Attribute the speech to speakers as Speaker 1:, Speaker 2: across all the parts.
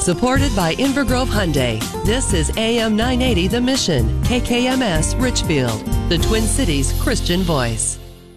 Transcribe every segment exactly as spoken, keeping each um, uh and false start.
Speaker 1: Supported by Invergrove Hyundai, this is A M nine eighty The Mission, K K M S Richfield, the Twin Cities Christian voice.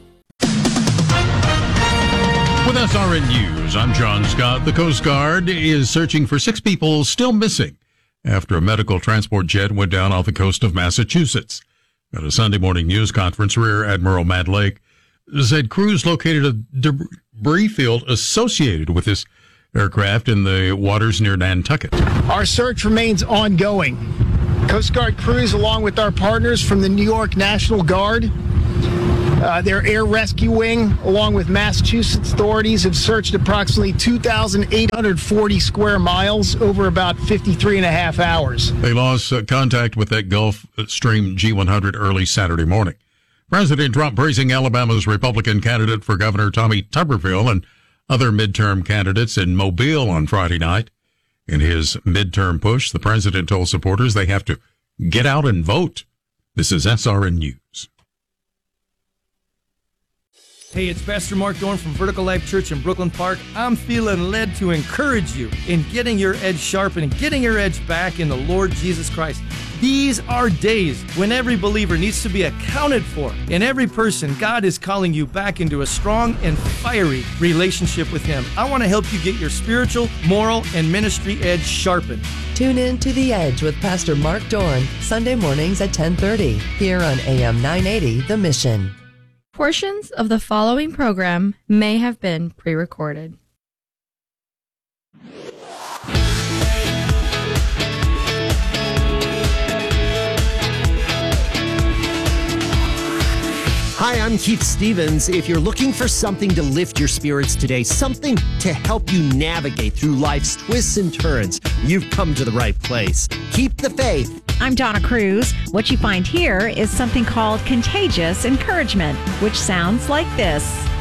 Speaker 2: With S R N News, I'm John Scott. The Coast Guard is searching for six people still missing after a medical transport jet went down off the coast of Massachusetts. At a Sunday morning news conference, Rear Admiral Matt Lake said crews located a debris field associated with this aircraft in the waters near Nantucket.
Speaker 3: Our search remains ongoing. Coast Guard crews, along with our partners from the New York National Guard, uh, their air rescue wing, along with Massachusetts authorities, have searched approximately two thousand eight hundred forty square miles over about fifty-three and a half hours.
Speaker 2: They lost uh, contact with that Gulf Stream G one hundred early Saturday morning. President Trump praising Alabama's Republican candidate for governor Tommy Tuberville and other midterm candidates in Mobile on Friday night. In his midterm push, the president told supporters they have to get out and vote. This is S R N News.
Speaker 4: Hey, it's Pastor Mark Dorn from Vertical Life Church in Brooklyn Park. I'm feeling led to encourage you in getting your edge sharpened and getting your edge back in the Lord Jesus Christ. These are days when every believer needs to be accounted for. In every person, God is calling you back into a strong and fiery relationship with Him. I want to help you get your spiritual, moral, and ministry edge sharpened.
Speaker 1: Tune in to The Edge with Pastor Mark Dorn, Sunday mornings at ten thirty, here on A M nine eighty The Mission.
Speaker 5: Portions of the following program may have been pre-recorded.
Speaker 6: Hi, I'm Keith Stevens. If you're looking for something to lift your spirits today, something to help you navigate through life's twists and turns, you've come to the right place. Keep the faith.
Speaker 7: I'm Donna Cruz. What you find here is something called contagious encouragement, which sounds like this.